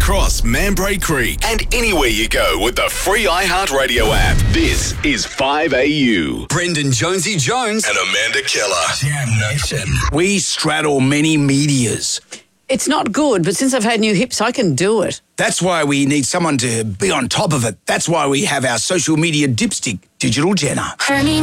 across Mambray Creek and anywhere you go with the free iHeartRadio app. This is 5AU. Brendan Jonesy Jones and Amanda Keller. Jam Nation. We straddle many medias. It's not good, but since I've had new hips, I can do it. That's why we need someone to be on top of it. That's why we have our social media dipstick, Digital Jenna.